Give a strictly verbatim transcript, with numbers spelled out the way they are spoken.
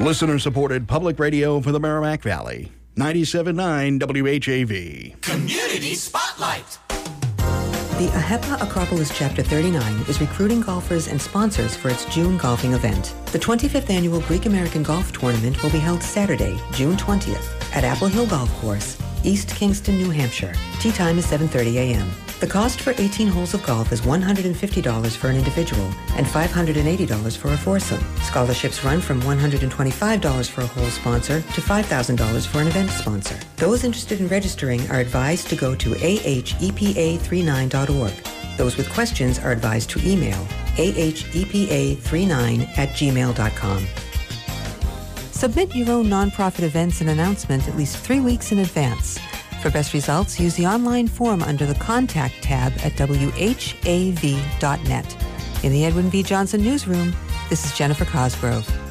Listener-supported public radio for the Merrimack Valley. ninety-seven point nine W H A V. Community Spotlight. The AHEPA Acropolis Chapter thirty-nine is recruiting golfers and sponsors for its June golfing event. The twenty-fifth Annual Greek American Golf Tournament will be held Saturday, June twentieth, at Apple Hill Golf Course, East Kingston, New Hampshire. Tee time is seven thirty a.m. The cost for eighteen holes of golf is one hundred fifty dollars for an individual and five hundred eighty dollars for a foursome. Scholarships run from one hundred twenty-five dollars for a hole sponsor to five thousand dollars for an event sponsor. Those interested in registering are advised to go to A H E P A thirty-nine dot org. Those with questions are advised to email A H E P A thirty-nine at gmail dot com. Submit your own nonprofit events and announcement at least three weeks in advance. For best results, use the online form under the Contact tab at W H A V dot net. In the Edwin V. Johnson Newsroom, this is Jennifer Cosgrove.